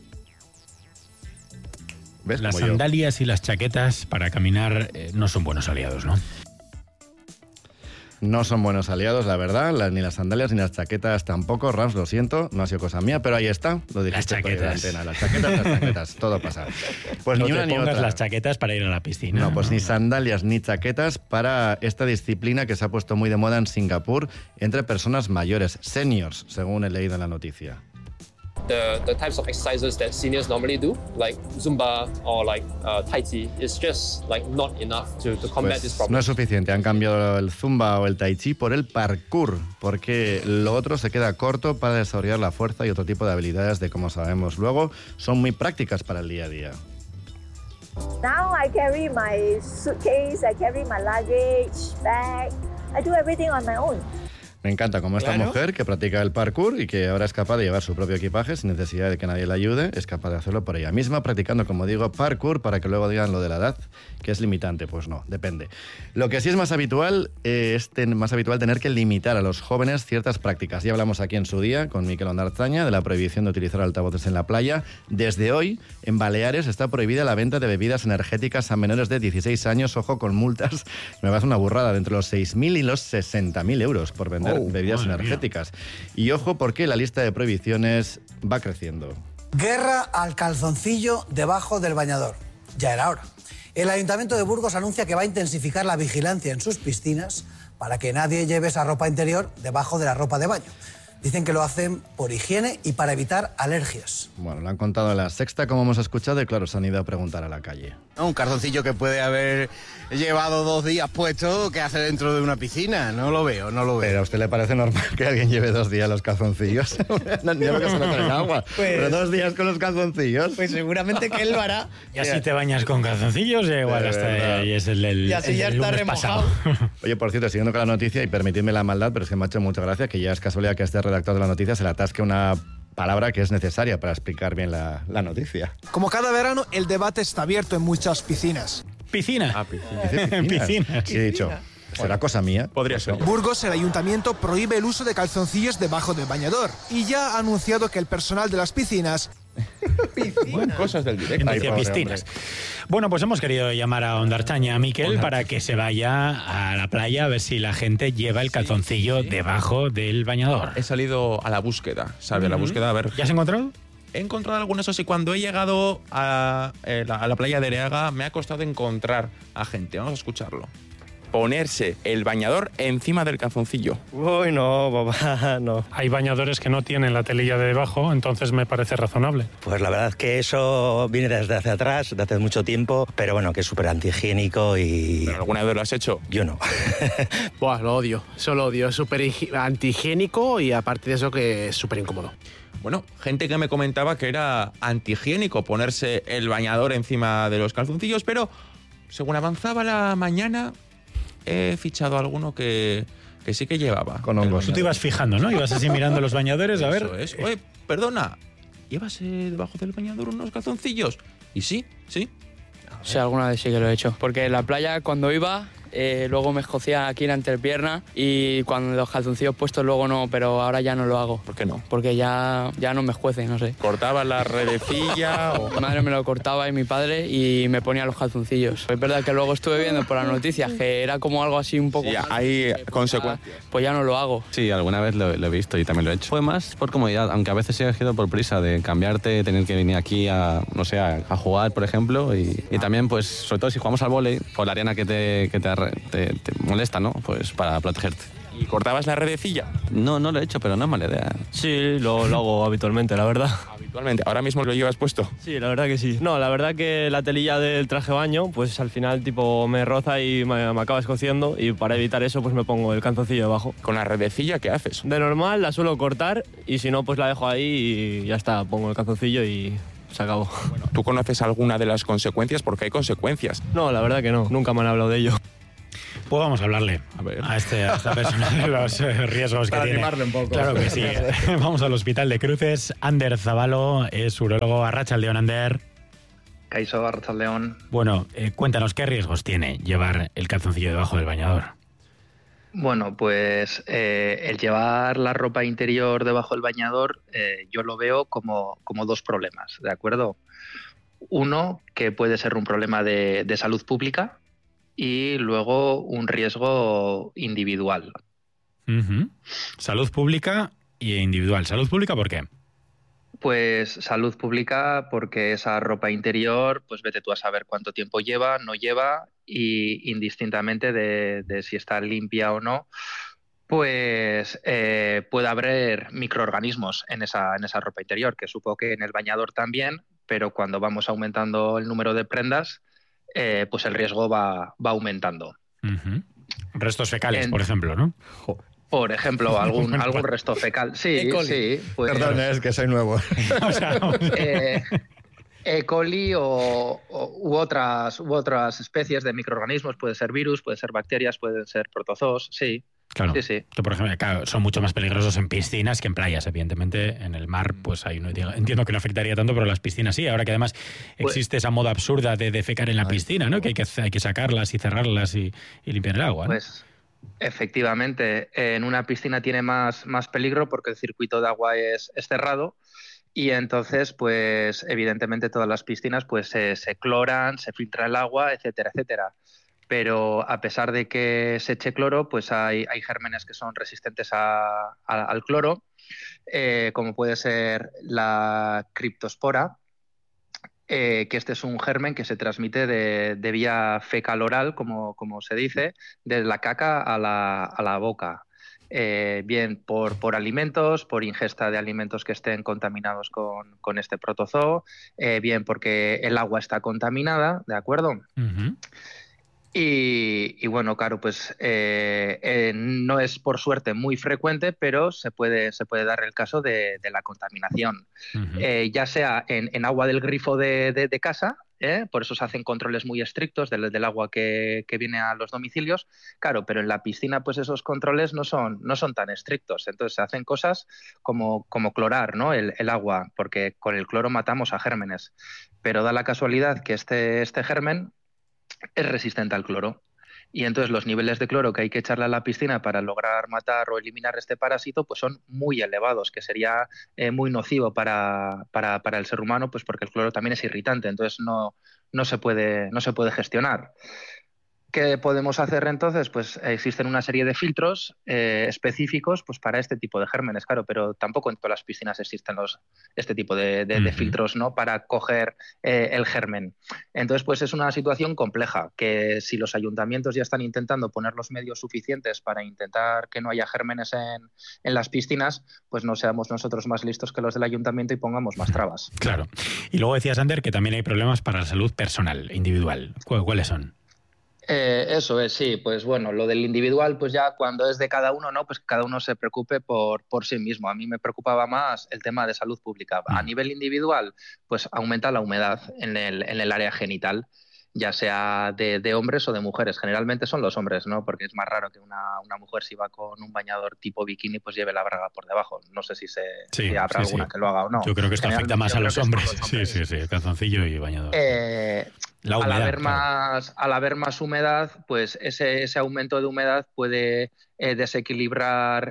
¿Ves? Las Como sandalias y las chaquetas para caminar no son buenos aliados, ¿no? No son buenos aliados, la verdad, ni las sandalias ni las chaquetas tampoco. Rams, lo siento, no ha sido cosa mía, pero ahí está, lo dijiste por la antena. Las chaquetas, todo pasa. Pues no ni una te ni pongas otra. las chaquetas para ir a la piscina. No, pues ni sandalias ni chaquetas para esta disciplina que se ha puesto muy de moda en Singapur entre personas mayores, seniors, según he leído en la noticia. The types of exercises that seniors normally do, like Zumba or like Tai Chi, is just like not enough to combat this problem. No es suficiente, han cambiado el Zumba o el Tai Chi por el parkour, porque lo otro se queda corto para desarrollar la fuerza y otro tipo de habilidades de, como sabemos luego, son muy prácticas para el día a día. Now I carry my suitcase, I carry my luggage, bag, I do everything on my own. Me encanta como esta mujer que practica el parkour y que ahora es capaz de llevar su propio equipaje sin necesidad de que nadie le ayude, es capaz de hacerlo por ella misma, practicando, como digo, parkour, para que luego digan lo de la edad, que es limitante. Pues no, depende. Lo que sí es más habitual tener que limitar a los jóvenes ciertas prácticas. Ya hablamos aquí en su día con Mikel Ondarzaña de la prohibición de utilizar altavoces en la playa. Desde hoy, en Baleares está prohibida la venta de bebidas energéticas a menores de 16 años, ojo, con multas, me parece una burrada, de entre los 6.000 y los 60.000 euros por vender bebidas energéticas. Y ojo, porque la lista de prohibiciones va creciendo. Guerra al calzoncillo debajo del bañador. Ya era hora. El Ayuntamiento de Burgos anuncia que va a intensificar la vigilancia en sus piscinas para que nadie lleve esa ropa interior debajo de la ropa de baño. Dicen que lo hacen por higiene y para evitar alergias. Bueno, lo han contado en La Sexta, como hemos escuchado, y claro, se han ido a preguntar a la calle. Un calzoncillo que puede haber llevado 2 días puesto, ¿qué hace dentro de una piscina? No lo veo. ¿Pero a usted le parece normal que alguien lleve 2 días los calzoncillos? No entiendo que se metan en agua. Pero 2 días con los calzoncillos. Pues seguramente que él lo hará. Y así te bañas con calzoncillos, igual hasta ahí es el y así ya está remojado. Oye, por cierto, siguiendo con la noticia, y permitidme la maldad, pero es que me ha hecho mucha gracia que ya es casualidad que este redactor de la noticia se le atasque una palabra que es necesaria para explicar bien la noticia. Como cada verano, el debate está abierto en muchas piscinas. ¿Piscina? Piscinas. Sí, he dicho. ¿Será cosa mía? Podría ser. Burgos, el ayuntamiento prohíbe el uso de calzoncillos debajo del bañador y ya ha anunciado que el personal de las piscinas... Bueno, cosas del directo. Piscinas. Bueno, pues hemos querido llamar a Ondarzaña, a Mikel, para que se vaya a la playa a ver si la gente lleva el calzoncillo debajo del bañador. He salido a la búsqueda, ¿sabes? A la búsqueda, a ver... ¿Ya has encontrado? He encontrado algunos, y cuando he llegado a la playa de Ereaga me ha costado encontrar a gente. Vamos a escucharlo. Ponerse el bañador encima del calzoncillo. Uy, no, papá, no. Hay bañadores que no tienen la telilla de debajo, entonces me parece razonable. Pues la verdad es que eso viene desde hace atrás, desde hace mucho tiempo, pero bueno, que es súper antihigiénico y... ¿Pero alguna vez lo has hecho? Yo no. Buah, lo odio, eso lo odio. Es súper antihigiénico y aparte de eso que es súper incómodo. Bueno, gente que me comentaba que era antihigiénico ponerse el bañador encima de los calzoncillos, pero según avanzaba la mañana... He fichado alguno que sí que llevaba. Con hongos. Tú te ibas fijando, ¿no? Ibas así mirando los bañadores, a ver. Eso es. Oye, perdona, ¿llevas debajo del bañador unos calzoncillos? Y sí. Sí, alguna vez sí que lo he hecho. Porque en la playa, cuando iba, luego me escocía aquí en la entrepierna y cuando los calzoncillos puestos luego no, pero ahora ya no lo hago. ¿Por qué no? Porque ya no me escuece, no sé. ¿Cortabas la redecilla o...? Mi madre me lo cortaba y mi padre y me ponía los calzoncillos. Es verdad que luego estuve viendo por las noticias que era como algo así un poco... Sí, hay consecuencias. Pues ya no lo hago. Sí, alguna vez lo he visto y también lo he hecho. Fue más por comodidad, aunque a veces sí he sido por prisa de cambiarte, tener que venir aquí a jugar, por ejemplo, y también, pues, sobre todo si jugamos al vóley, por la arena que te molesta, ¿no? Pues para protegerte. ¿Y cortabas la redecilla? No lo he hecho, pero no es mala idea. Sí, lo hago habitualmente, la verdad. ¿Habitualmente? ¿Ahora mismo lo llevas puesto? Sí, la verdad que sí. No, la verdad que la telilla del traje de baño, pues al final tipo me roza y me acaba escociendo y para evitar eso pues me pongo el calzoncillo debajo. ¿Con la redecilla qué haces? De normal la suelo cortar y si no pues la dejo ahí y ya está, pongo el calzoncillo y... se acabó. Bueno, ¿tú conoces alguna de las consecuencias? Porque hay consecuencias. No, la verdad que no. Nunca me han hablado de ello. Pues vamos a hablarle a esta persona de los riesgos que tiene. Para animarle un poco. Claro que sí. Vamos al Hospital de Cruces. Ander Zabalo es urólogo. Arratsaldeon, Ander. Kaixo, Arratsaldeon. Bueno, cuéntanos, ¿qué riesgos tiene llevar el calzoncillo debajo del bañador? Bueno, pues el llevar la ropa interior debajo del bañador yo lo veo como dos problemas, ¿de acuerdo? Uno, que puede ser un problema de salud pública y luego un riesgo individual. Salud pública e individual. ¿Salud pública por qué? Pues salud pública porque esa ropa interior, pues vete tú a saber cuánto tiempo lleva, no lleva, y indistintamente de si está limpia o no, pues puede haber microorganismos en esa ropa interior, que supongo que en el bañador también, pero cuando vamos aumentando el número de prendas, pues el riesgo va aumentando. Restos fecales, por ejemplo, ¿no? Por ejemplo, algún resto fecal. Sí, sí. Pues, perdón, es que soy nuevo. E. coli u otras especies de microorganismos, puede ser virus, puede ser bacterias, pueden ser protozoos, sí. Claro. Sí, sí. Por ejemplo, claro, son mucho más peligrosos en piscinas que en playas, evidentemente. En el mar, pues ahí no entiendo que no afectaría tanto, pero las piscinas sí. Ahora que además existe esa moda absurda de defecar en la piscina, ¿no? Que hay que sacarlas y cerrarlas y limpiar el agua, ¿no? Pues efectivamente, en una piscina tiene más peligro porque el circuito de agua es cerrado y entonces, pues evidentemente todas las piscinas pues se cloran, se filtra el agua, etcétera, etcétera. Pero a pesar de que se eche cloro, pues hay gérmenes que son resistentes al cloro, como puede ser la criptospora, que este es un germen que se transmite de vía fecal-oral, como se dice, de la caca a la boca. Bien por alimentos, por ingesta de alimentos que estén contaminados con este protozoo, bien porque el agua está contaminada, ¿de acuerdo? Y bueno, claro, pues no es por suerte muy frecuente, pero se puede dar el caso de la contaminación. Ya sea en agua del grifo de casa, por eso se hacen controles muy estrictos del agua que viene a los domicilios, claro, pero en la piscina pues esos controles no son tan estrictos. Entonces se hacen cosas como clorar, ¿no? el agua, porque con el cloro matamos a gérmenes. Pero da la casualidad que este germen es resistente al cloro. Y entonces los niveles de cloro que hay que echarle a la piscina para lograr matar o eliminar este parásito pues son muy elevados, que sería muy nocivo para el ser humano, pues porque el cloro también es irritante, entonces no se puede gestionar. ¿Qué podemos hacer entonces? Pues existen una serie de filtros específicos pues para este tipo de gérmenes, claro, pero tampoco en todas las piscinas existen este tipo de filtros, ¿no? Para coger el germen. Entonces, pues es una situación compleja, que si los ayuntamientos ya están intentando poner los medios suficientes para intentar que no haya gérmenes en las piscinas, pues no seamos nosotros más listos que los del ayuntamiento y pongamos más trabas. Claro. Y luego decías, Ander, que también hay problemas para la salud personal, individual. ¿Cuáles son? Eso es, sí, pues bueno, lo del individual, pues ya cuando es de cada uno, ¿no? Pues cada uno se preocupe por sí mismo. A mí me preocupaba más el tema de salud pública. A nivel individual, pues aumenta la humedad en el área genital. ya sea de hombres o de mujeres. Generalmente son los hombres, ¿no? Porque es más raro que una mujer, si va con un bañador tipo bikini, pues lleve la braga por debajo. No sé si habrá alguna que lo haga o no. Yo creo que esto afecta más a los hombres. Sí, calzoncillo y bañador. Al haber más humedad, pues ese aumento de humedad puede desequilibrar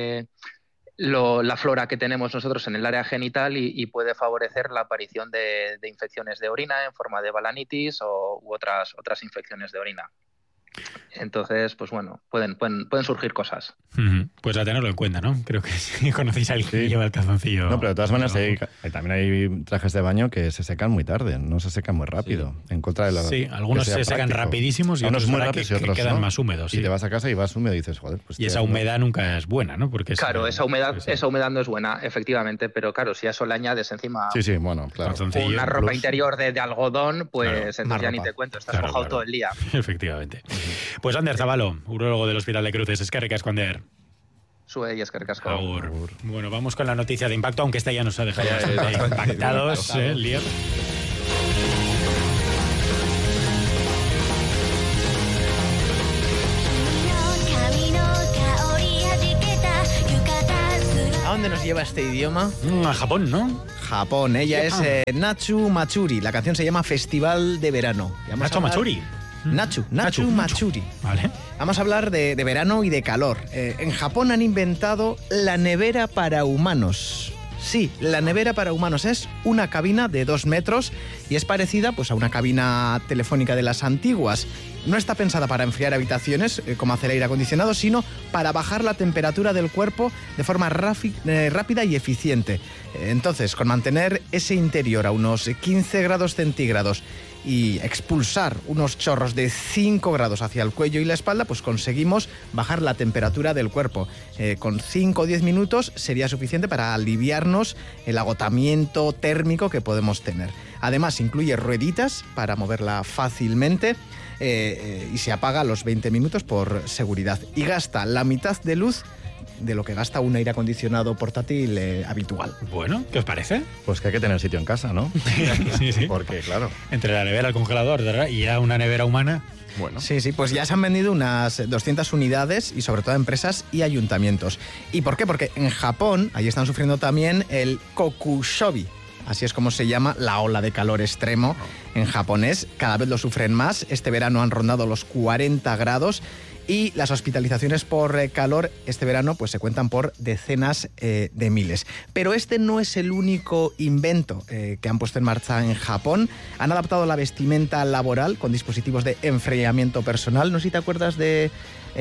la flora que tenemos nosotros en el área genital y puede favorecer la aparición de infecciones de orina en forma de balanitis u otras infecciones de orina. Entonces, pues bueno, pueden surgir cosas. Pues a tenerlo en cuenta, ¿no? Creo que sí conocéis al que lleva el calzoncillo. No, pero de todas maneras también hay trajes de baño que se secan muy tarde, no se secan muy rápido. Sí. En contra de la, sí, algunos se secan rapidísimos y otros muy rápidos y otros quedan más húmedos. Y te vas a casa y vas húmedo y dices, joder, pues... Y esa humedad nunca es buena, ¿no? Porque claro, esa humedad no es buena, efectivamente, pero claro, si a eso le añades encima bueno, claro, una ropa interior de algodón, pues entonces ya ni te cuento, estás mojado todo el día. Efectivamente. Pues Ander Zabalo, urólogo del Hospital de Cruces, eskerrik asko, Ander. Sue y eskerrik asko. Agur. Bueno, vamos con la noticia de impacto, aunque esta ya nos ha dejado bastante impactados, Lier. ¿A dónde nos lleva este idioma? A Japón, ¿no? Japón. Ella es Natsu Matsuri. La canción se llama Festival de Verano. Matsuri. Natsu Matsuri. Vale. Vamos a hablar de verano y de calor. En Japón han inventado la nevera para humanos. Sí, la nevera para humanos es una cabina de 2 metros y es parecida pues, a una cabina telefónica de las antiguas. No está pensada para enfriar habitaciones, como hace el aire acondicionado, sino para bajar la temperatura del cuerpo de forma rápida y eficiente. Entonces, con mantener ese interior a unos 15 grados centígrados y expulsar unos chorros de 5 grados hacia el cuello y la espalda, pues conseguimos bajar la temperatura del cuerpo. Con 5 o 10 minutos sería suficiente para aliviarnos el agotamiento térmico que podemos tener. Además, incluye rueditas para moverla fácilmente y se apaga a los 20 minutos por seguridad. Y gasta la mitad de luz de lo que gasta un aire acondicionado portátil habitual. Bueno, ¿qué os parece? Pues que hay que tener sitio en casa, ¿no? Sí. Porque, claro... Entre la nevera, el congelador, ¿verdad? Y ya una nevera humana... Bueno. Sí, pues ya se han vendido unas 200 unidades y sobre todo a empresas y ayuntamientos. ¿Y por qué? Porque en Japón, ahí están sufriendo también el kokushobi. Así es como se llama la ola de calor extremo en japonés. Cada vez lo sufren más. Este verano han rondado los 40 grados y las hospitalizaciones por calor este verano pues se cuentan por decenas de miles. Pero este no es el único invento que han puesto en marcha en Japón. Han adaptado la vestimenta laboral con dispositivos de enfriamiento personal. No sé si te acuerdas de...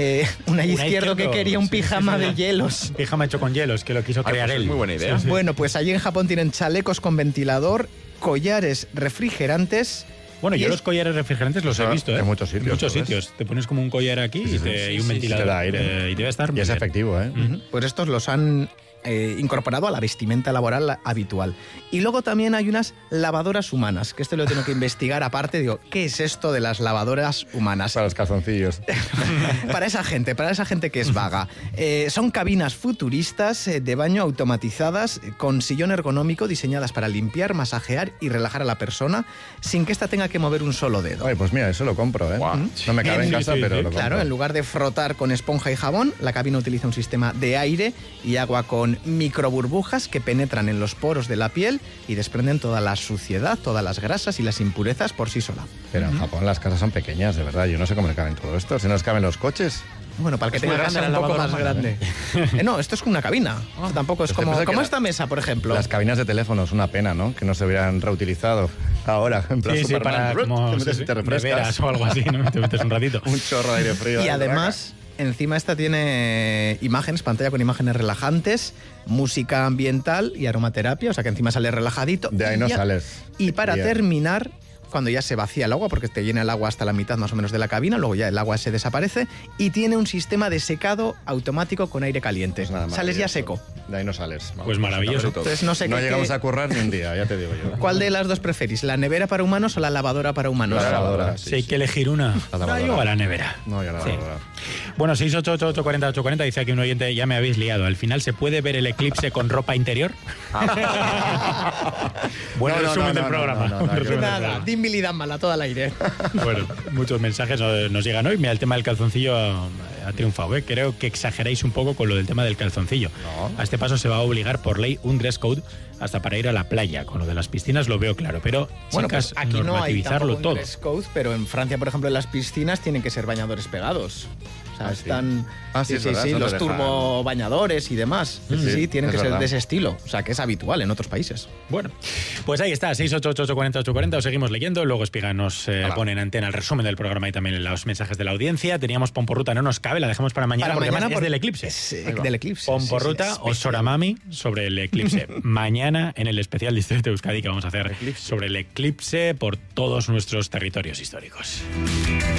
un izquierdo que quería un pijama de hielos. Un pijama hecho con hielos, que lo quiso crear él. Es muy buena idea. Sí. Bueno, pues allí en Japón tienen chalecos con ventilador, collares refrigerantes. Bueno, yo los collares refrigerantes los he visto, en muchos sitios. En muchos sitios. Te pones como un collar aquí y un ventilador. Te da aire. Y debe estar muy es bien. efectivo, ¿eh? Pues estos los han incorporado a la vestimenta laboral habitual. Y luego también hay unas lavadoras humanas, que esto lo tengo que investigar aparte. Digo, ¿qué es esto de las lavadoras humanas? Para los calzoncillos. Para esa gente que es vaga. Son cabinas futuristas de baño automatizadas con sillón ergonómico diseñadas para limpiar, masajear y relajar a la persona sin que ésta tenga que mover un solo dedo. Ay, pues mira, eso lo compro, ¿eh? Wow. No me cabe en casa, pero lo compro. Claro, en lugar de frotar con esponja y jabón, la cabina utiliza un sistema de aire y agua con microburbujas que penetran en los poros de la piel y desprenden toda la suciedad, todas las grasas y las impurezas por sí sola. Pero en Japón las casas son pequeñas, de verdad. Yo no sé cómo le caben todo esto. Si no les caben los coches. Bueno, para el que tenga casa un poco más grande. No, esto es una cabina. Esto tampoco es como esta mesa, por ejemplo. Las cabinas de teléfono es una pena, ¿no? Que no se hubieran reutilizado ahora. En plan sí, para como te refrescas. O algo así, ¿no? Te metes un ratito. Un chorro de aire frío. Y además... Encima esta tiene imágenes, pantalla con imágenes relajantes, música ambiental y aromaterapia, o sea que encima sale relajadito. De ahí no sales. Y para terminar, cuando ya se vacía el agua, porque te llena el agua hasta la mitad más o menos de la cabina, luego ya el agua se desaparece, y tiene un sistema de secado automático con aire caliente. Pues sales ya seco. De ahí no sales. Vamos, pues maravilloso. Entonces no sé no llegamos a currar ni un día, ya te digo yo. ¿Cuál de las dos preferís? ¿La nevera para humanos o la lavadora para humanos? La lavadora. Si hay que elegir una, yo a la nevera. No, yo a la lavadora. Bueno, 688-840-840, dice aquí un oyente, ya me habéis liado. Al final, ¿se puede ver el eclipse con ropa interior? Buen resumen del programa. Nada, dime intimidad mala, todo al aire. Bueno, muchos mensajes nos llegan hoy. Mira, el tema del calzoncillo ha triunfado, ¿eh? Creo que exageráis un poco con lo del tema del calzoncillo. No. A este paso se va a obligar por ley un dress code hasta para ir a la playa. Con lo de las piscinas lo veo claro, pero bueno, chicas, pues aquí normativizarlo no hay todo. Dress code, pero en Francia, por ejemplo, en las piscinas tienen que ser bañadores pegados. O sea, están... Sí, los turbo bañadores y demás. Sí, tienen que ser de ese estilo. O sea, que es habitual en otros países. Bueno, pues ahí está, 688-840-840, os seguimos leyendo. Luego Espiga nos pone en antena el resumen del programa y también los mensajes de la audiencia. Teníamos Pomporruta, no nos cabe, la dejamos para mañana, porque mañana es del eclipse. Del eclipse. Pomporruta o Soramami sobre el eclipse. Mañana en el especial Distrito de Euskadi que vamos a hacer sobre el eclipse por todos nuestros territorios históricos.